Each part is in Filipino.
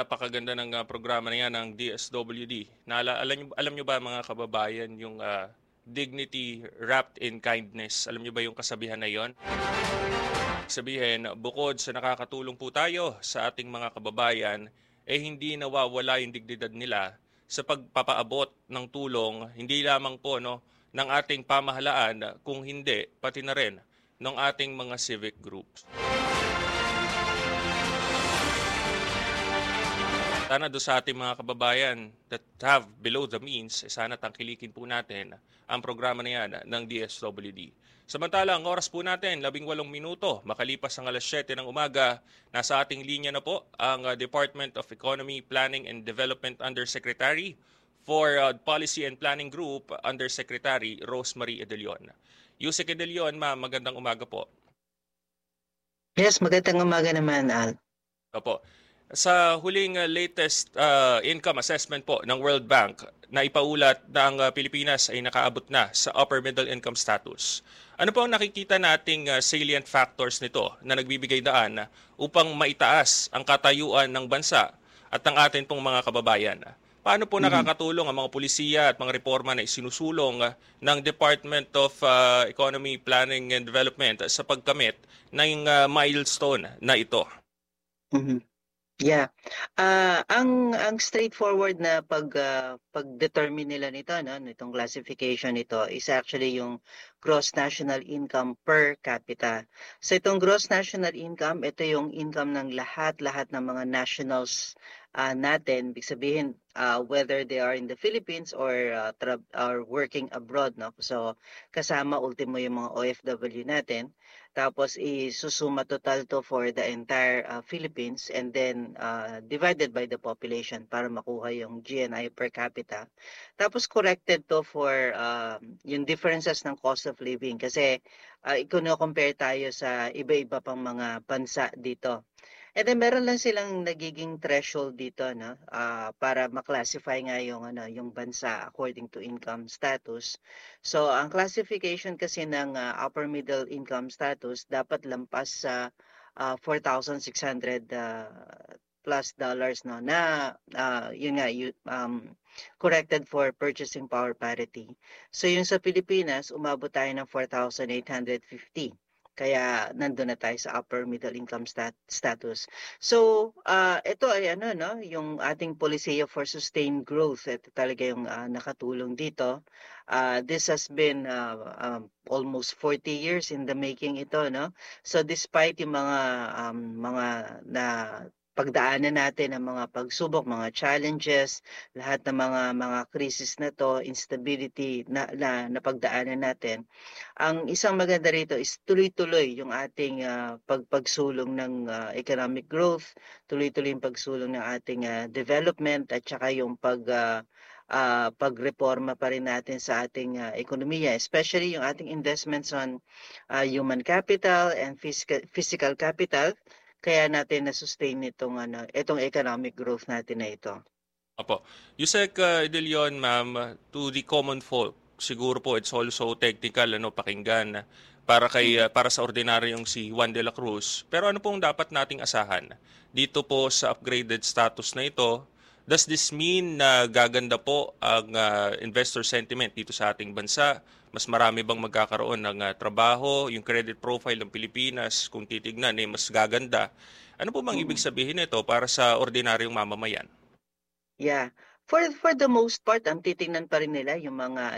napakaganda ng programa na yan ng DSWD. Alam nyo ba mga kababayan yung dignity wrapped in kindness? Alam nyo ba yung kasabihan na yon? Sabihin, bukod sa nakakatulong po tayo sa ating mga kababayan, hindi nawawala yung dignidad nila sa pagpapaabot ng tulong, hindi lamang po ng ating pamahalaan, kung hindi, pati na rin ng ating mga civic groups. Sana do sa ating mga kababayan that have below the means, sana tangkilikin po natin ang programa na yan ng DSWD. Samantala, ang oras po natin, 18 minuto, makalipas ang alas 7 ng umaga, nasa ating linya na po ang Department of Economy, Planning and Development Undersecretary for Policy and Planning Group, Undersecretary Rosemary Edelion. Yusek Edelion, ma'am, magandang umaga po. Yes, magandang umaga naman, Al. Opo. Sa huling latest income assessment po ng World Bank, na ipaulat na ang Pilipinas ay nakaabot na sa upper middle income status. Ano po ang nakikita nating salient factors nito na nagbibigay daan upang maitaas ang katayuan ng bansa at ng atin pong mga kababayan? Paano po nakakatulong ang mga pulisiya at mga reforma na isinusulong ng Department of Economy, Planning and Development sa pagkamit ng milestone na ito? Yeah. Ang straightforward na pag-determine nila nito, no, nitong classification nito is actually yung gross national income per capita. So itong gross national income, ito yung income ng lahat ng mga nationals natin, ibig sabihin whether they are in the Philippines or working abroad, no. So kasama ultimo yung mga OFW natin. Tapos isusuma total to for the entire Philippines and then divided by the population para makuha yung GNI per capita. Tapos corrected to for yung differences ng cost of living kasi i-compare tayo sa iba-iba pang mga bansa dito. And then meron lang silang nagiging threshold dito, no, para ma-classify nga yung bansa according to income status. So ang classification kasi ng upper middle income status dapat lampas sa 4,600 plus dollars, no, na yun nga corrected for purchasing power parity. So yung sa Pilipinas umabot tayo ng 4,850. Kaya nandun na tayo sa upper middle income status. So, ito ay yung ating policy for sustained growth. Ito talaga yung nakatulong dito. This has been almost 40 years in the making ito, no? So, despite yung mga na pagdaanan natin ng mga pagsubok, mga challenges, lahat ng mga crisis na to, instability na pagdaanan natin. Ang isang maganda rito is tuloy-tuloy yung ating pagsulong ng economic growth, tuloy-tuloy yung pagsulong ng ating development at saka yung pagreforma pa rin natin sa ating ekonomiya, especially yung ating investments on human capital and physical capital. Kaya natin na-sustain itong economic growth natin na ito. Opo. Yusek Edelion, ma'am, to the common folk, siguro po it's also technical pakinggan para sa ordinaryong si Juan de la Cruz. Pero ano pong dapat nating asahan dito po sa upgraded status na ito? Does this mean na gaganda po ang investor sentiment dito sa ating bansa? Mas marami bang magkakaroon ng trabaho? Yung credit profile ng Pilipinas, kung titignan, mas gaganda. Ano po bang ibig sabihin nito para sa ordinaryong mamamayan? Yeah. For the most part, ang titingnan pa rin nila yung mga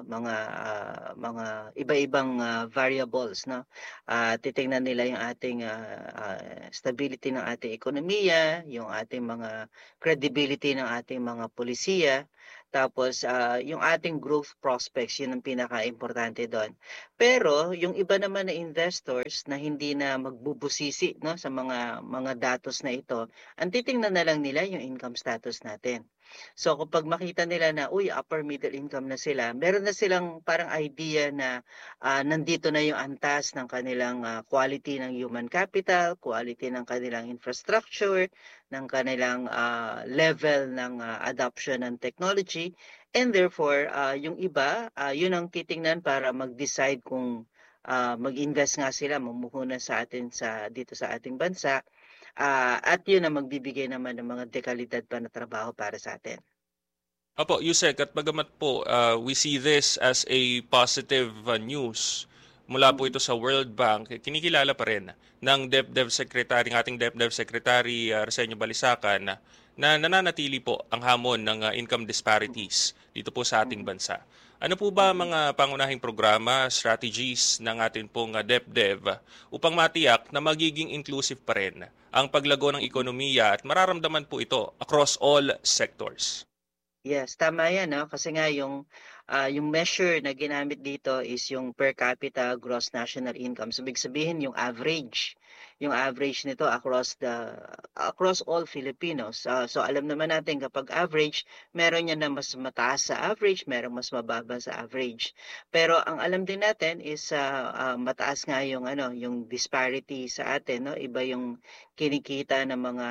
mga iba-ibang variables, no. Titingnan nila yung ating stability ng ating ekonomiya, yung ating mga credibility ng ating mga pulisiya, tapos yung ating growth prospects, yun ang pinaka-importante doon. Pero yung iba naman na investors na hindi na magbubusisi, no, sa mga datos na ito, ang titingnan na lang nila yung income status natin. So kapag makita nila na upper middle income na sila, meron na silang parang idea na nandito na yung antas ng kanilang quality ng human capital, quality ng kanilang infrastructure, ng kanilang level ng adoption ng technology, and therefore yung iba yun ang titingnan para mag-decide kung mag-invest nga sila, mumuhunan sa atin dito sa ating bansa. At yun ang magbibigay naman ng mga dekalidad pa na trabaho para sa atin. Opo, Yusek, at bagamat po we see this as a positive news mula po ito sa World Bank, kinikilala pa rin ng DepDev Secretary, ng ating DepDev Secretary Arsenio Balisacan na nananatili po ang hamon ng income disparities dito po sa ating bansa. Ano po ba mga pangunahing programa, strategies ng ating pong DepDev upang matiyak na magiging inclusive pa rin ang paglago ng ekonomiya at mararamdaman po ito across all sectors? Yes, tama yan, no? Kasi nga yung measure na ginamit dito is yung per capita gross national income. So, ibig sabihin yung average. Yung average nito across all Filipinos. So, alam naman natin kapag average, meron yan na mas mataas sa average, meron mas mababa sa average. Pero ang alam din natin is mataas nga yung disparity sa atin, no? Iba yung kinikita ng mga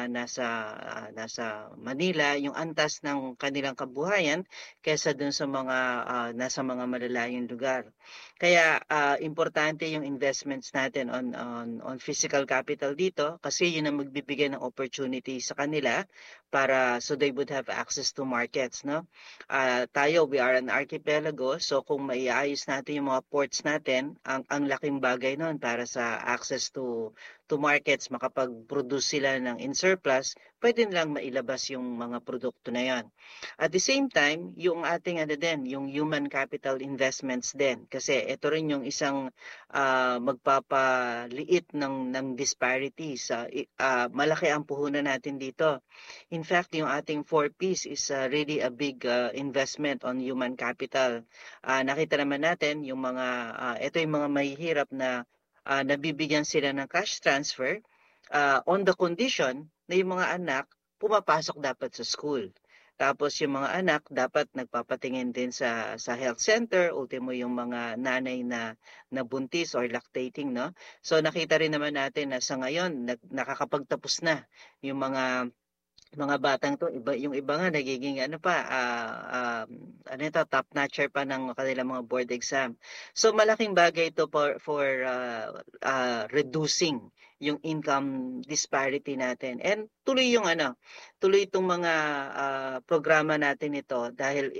nasa Manila, yung antas ng kanilang kabuhayan kaysa dun sa mga nasa mga malalayong lugar. Kaya importante yung investments natin on physical capital dito kasi yun ang magbibigay ng opportunity sa kanila para so they would have access to markets, no? Tayo, we are an archipelago, so kung maiayos natin yung mga ports natin, ang laking bagay noon para sa access to markets, makapag-produce sila ng in surplus, pwede nilang mailabas yung mga produkto na yan. At the same time, yung ating yung human capital investments din. Kasi ito rin yung isang magpapaliit ng disparities. Malaki ang puhunan natin dito. In fact, yung ating 4Ps is really a big investment on human capital. Nakita naman natin yung ito yung mga mahihirap na nabibigyan sila ng cash transfer on the condition na yung mga anak pumapasok dapat sa school. Tapos yung mga anak dapat nagpapatingin din sa health center, ultimo yung mga nanay na buntis or lactating, no? So nakita rin naman natin na sa ngayon nakakapagtapos na yung mga batang to, yung iba nga nagiging top notcher pa ng kanilang mga board exam. So malaking bagay ito for reducing yung income disparity natin. And tuloy itong mga programa natin ito dahil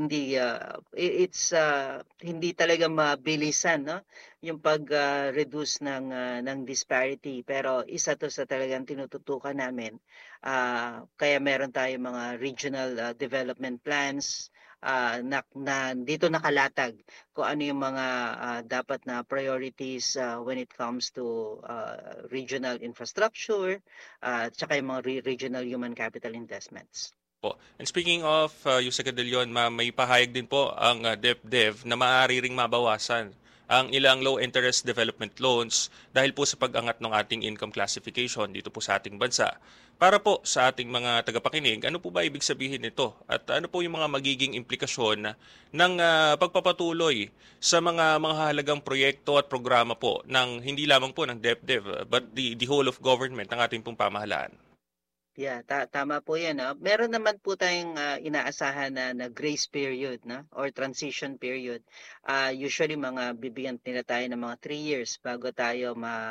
hindi talaga mabilisan, no? Yung pag-reduce ng disparity, pero isa to sa talagang tinututukan namin. Kaya meron tayong mga regional development plans na dito nakalatag kung ano yung mga dapat na priorities when it comes to regional infrastructure at saka yung mga regional human capital investments. And speaking of Yusek De Leon, may pahayag din po ang DepDev na maaari ring mabawasan ang ilang low interest development loans dahil po sa pag-angat ng ating income classification dito po sa ating bansa. Para po sa ating mga tagapakinig, ano po ba ibig sabihin nito? At ano po yung mga magiging implikasyon ng pagpapatuloy sa mga halagang proyekto at programa po ng hindi lamang po ng DepDev but the whole of government ng ating pong pamahalaan? Yeah, tama po 'yan, no? Meron naman po tayong inaasahan na grace period, no? Or transition period. Usually bibigyan nila tayo ng mga 3 years bago tayo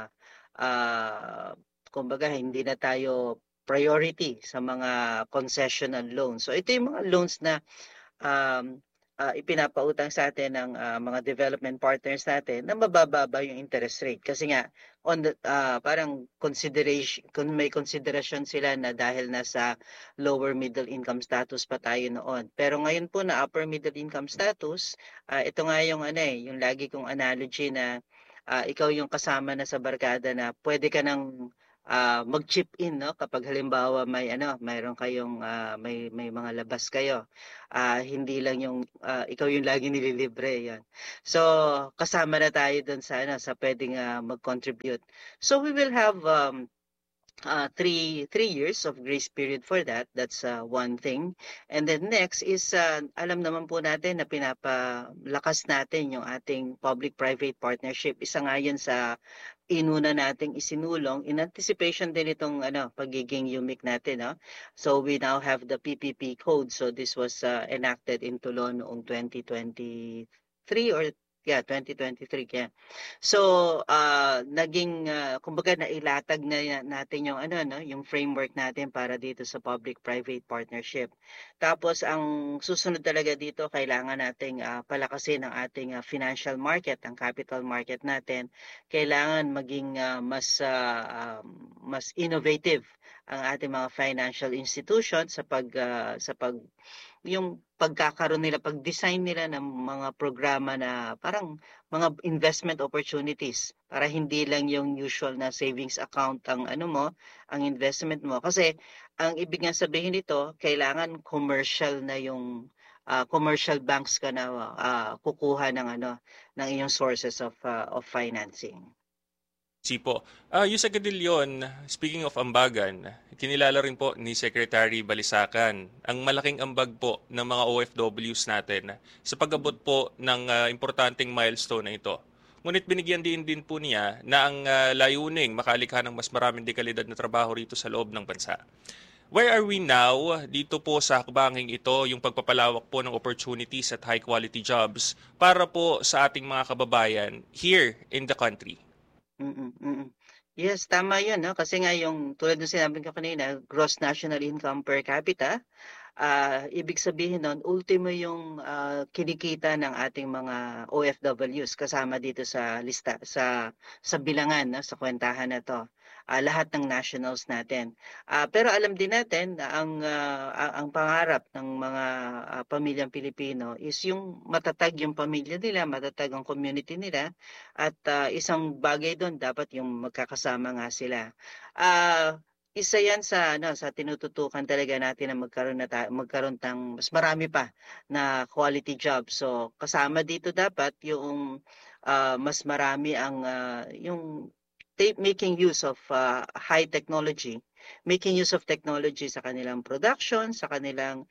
kumbaga hindi na tayo priority sa mga concessional loans. So ito yung mga loans na um, ipinapautang sa atin ng mga development partners natin na mabababa yung interest rate kasi nga parang consideration kung may consideration sila na dahil nasa lower middle income status pa tayo noon. Pero ngayon po na upper middle income status, ito nga yung yung lagi kong analogy na ikaw yung kasama na sa barkada na pwede ka nang mag-chip in, no, kapag halimbawa mayroon kayong may mga labas kayo, hindi lang yung ikaw yung lagi nililibre yan. So kasama na tayo doon sa pwedeng mag-contribute. So we will have 3 years of grace period for that. That's one thing. And then next is alam naman po natin na pinapalakas natin yung ating public-private partnership. Isa nga yun sa inuna nating isinulong in anticipation din itong pagiging UMIC natin, no? So we now have the PPP code. So this was enacted into law noong 2023 or 2023 kaya. So, naging kumbaga nailatag na natin yung yung framework natin para dito sa public-private partnership. Tapos ang susunod talaga dito, kailangan nating palakasin ang ating financial market, ang capital market natin. Kailangan maging mas innovative ang ating mga financial institutions sa yung pagkakaroon nila, pag-design nila ng mga programa na parang mga investment opportunities para hindi lang yung usual na savings account ang ang investment mo. Kasi ang ibig nga sabihin nito, kailangan commercial na yung commercial banks ka na kukuha ng iyong sources of financing. Sipo. Yusek Gadillion, speaking of ambagan, kinilala rin po ni Secretary Balisacan ang malaking ambag po ng mga OFWs natin sa pag-abot po ng importanteng milestone na ito. Ngunit binigyan din po niya na ang layuning makalikha ng mas maraming dekalidad na trabaho rito sa loob ng bansa. Where are we now dito po sa hakbanging ito, yung pagpapalawak po ng opportunities at high quality jobs para po sa ating mga kababayan here in the country? Yes, tama 'yun 'no, kasi nga yung tulad ng sinabi ko kanina, gross national income per capita, ibig sabihin nun ultimo yung kinikita ng ating mga OFWs kasama dito sa lista sa bilangan 'no, sa kwentahan na 'to. Lahat ng nationals natin. Pero alam din natin na ang pangarap ng mga pamilyang Pilipino is yung matatag yung pamilya nila, matatag ang community nila at isang bagay doon dapat yung magkakasama nga sila. Isa 'yan sa tinututukan talaga natin na magkaroon ng mas marami pa na quality job. So kasama dito dapat yung mas marami ang yung making use of high technology, making use of technology sa kanilang production, sa kanilang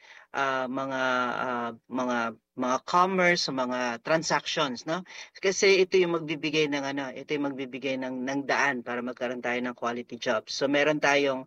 mga commerce, sa mga transactions, no? Kasi ito yung magbibigay ng daan para magkaroon tayo ng quality jobs. So meron tayo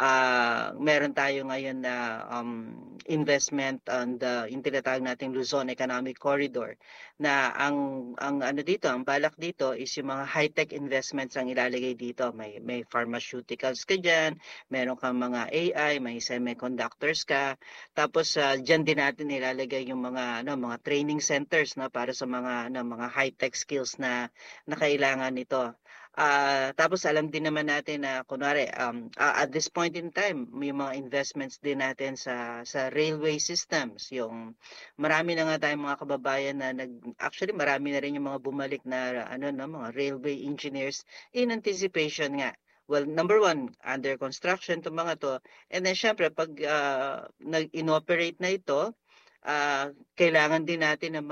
ngayon na investment on yung tinatawag nating Luzon Economic Corridor na ang balak dito is yung mga high-tech investments ang ilalagay dito. May pharmaceuticals ka diyan, meron kang mga AI, may semiconductors ka. Tapos diyan din natin ilalagay yung mga training centers na para sa mga high-tech skills na kailangan nito. Tapos alam din naman natin na kunwari at this point in time may mga investments din natin sa railway systems. Yung marami na nga tayong mga kababayan na actually marami na rin yung mga bumalik na mga railway engineers in anticipation nga. Well, number one, under construction to mga to. And then syempre pag nag-inoperate na ito, kailangan din natin ng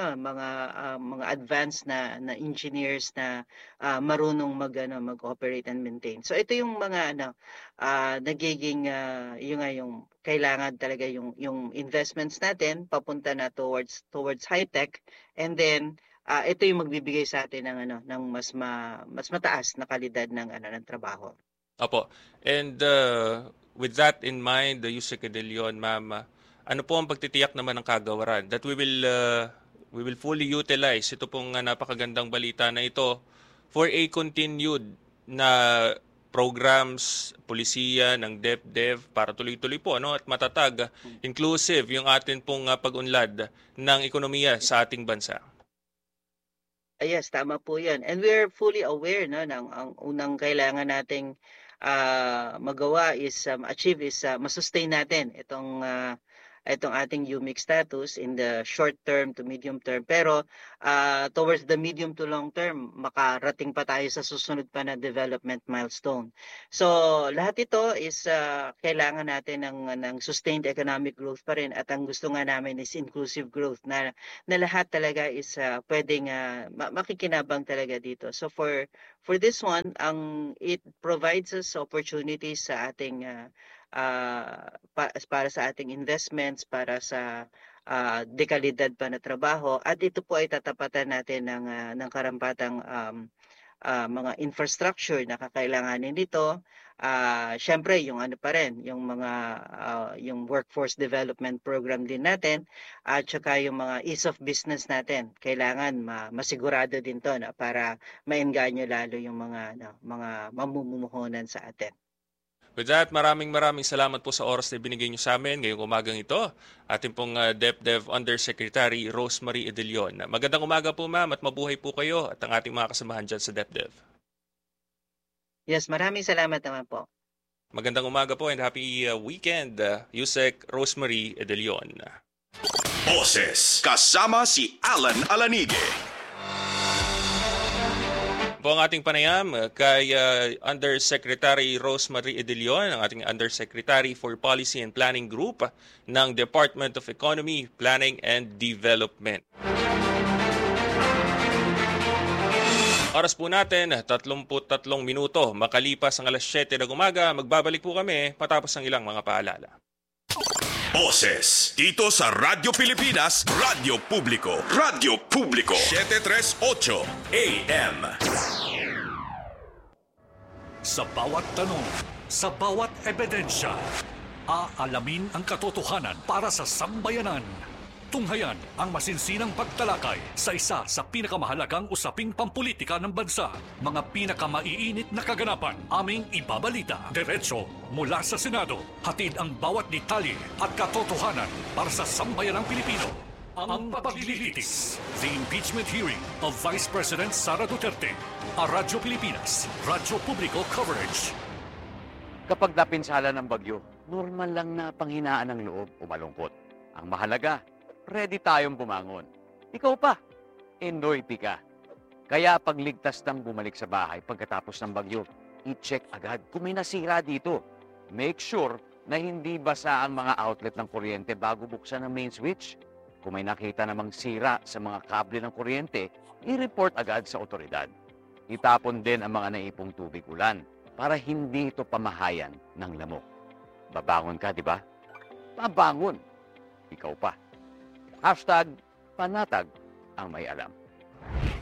mga advanced na engineers na marunong mag-operate and maintain. So ito yung mga nagiging yung kailangan talaga yung investments natin papunta na towards high tech, and then ito yung magbibigay sa atin ng mas mataas na kalidad ng trabaho. Opo. And with that in mind, Yusek Gadillion, ma'am, ano po ang pagtitiyak naman ng kagawaran that we will fully utilize ito pong napakagandang balita na ito for a continued na programs, polisiya ng DepDev para tuloy-tuloy po at matatag, inclusive yung atin pong pag-unlad ng ekonomiya sa ating bansa. Yes, tama po 'yan. And we're fully aware ng ang unang kailangan nating magawa is achieve is ma-sustain natin itong ating UMIC status in the short term to medium term. Pero towards the medium to long term, makarating pa tayo sa susunod pa na development milestone. So lahat ito is kailangan natin ng sustained economic growth pa rin, at ang gusto nga namin is inclusive growth na lahat talaga is pwedeng makikinabang talaga dito. So for this one, it provides us opportunities sa ating para sa ating investments, para sa dekalidad pa na trabaho, at ito po ay tatapatan natin ng karampatang mga infrastructure na kakailanganin nito, Siyempre yung ano pa rin, yung mga yung workforce development program din natin at saka yung mga ease of business natin. Kailangan masigurado din 'to, 'no, para maengganyo lalo yung mga mamumuhunan sa atin. With that, maraming salamat po sa oras na binigay niyo sa amin ngayong umagang ito. Ating pong DepDev Undersecretary Rosemary Edelion. Magandang umaga po ma'am at mabuhay po kayo at ang ating mga kasamahan dyan sa DepDev. Yes, maraming salamat naman po. Magandang umaga po and happy weekend, Yusek Rosemary Edelion. Boses kasama si Alan Alanige. Po ang ating panayam kay Undersecretary Rosemary Edelion, ang ating Undersecretary for Policy and Planning Group ng Department of Economy, Planning and Development. Oras po natin, 33 minuto. Makalipas ang alas 7 ng umaga, magbabalik po kami patapos ang ilang mga paalala. Boses dito sa Radyo Pilipinas, Radyo Publiko. Radyo Publiko 738 AM. Sa bawat tanong, sa bawat ebidensya, aalamin ang katotohanan para sa sambayanan. Tunghayan ang masinsinang pagtalakay sa isa sa pinakamahalagang usaping pampulitika ng bansa. Mga pinakamaiinit na kaganapan, aming ibabalita. Diretso mula sa Senado, hatid ang bawat detalye at katotohanan para sa sambayanang Pilipino. Ang paglilitis, the impeachment hearing of Vice President Sara Duterte. A Radyo Pilipinas, Radyo Publiko Coverage. Kapag napinsala ng bagyo, normal lang na panghinaan ng loob o malungkot. Ang mahalaga, ready tayong bumangon. Ikaw pa, enoy ka. Kaya pagligtas ng bumalik sa bahay pagkatapos ng bagyo, i-check agad kung may nasira dito. Make sure na hindi basa ang mga outlet ng kuryente bago buksan ang main switch. Kung may nakita namang sira sa mga kable ng kuryente, i-report agad sa otoridad. Itapon din ang mga naipong tubig ulan para hindi ito pamahayan ng lamok. Babangon ka, di ba? Babangon. Ikaw pa. #panatag ang may alam.